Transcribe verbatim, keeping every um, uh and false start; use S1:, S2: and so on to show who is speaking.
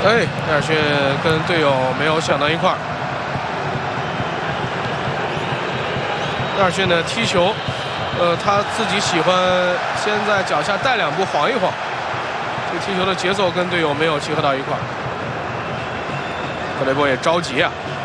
S1: 哎，戴尔逊跟队友没有想到一块儿。戴尔逊呢踢球，呃，他自己喜欢先在脚下带两步晃一晃，这踢球的节奏跟队友没有契合到一块儿。克雷波也着急啊。